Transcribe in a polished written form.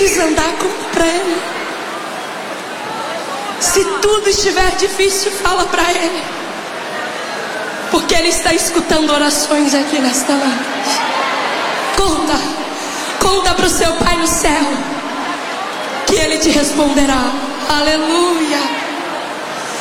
precisa andar para Ele. Se tudo estiver difícil, fala para Ele, porque Ele está escutando orações aqui nesta noite. Conta para o seu Pai no céu, que Ele te responderá. Aleluia.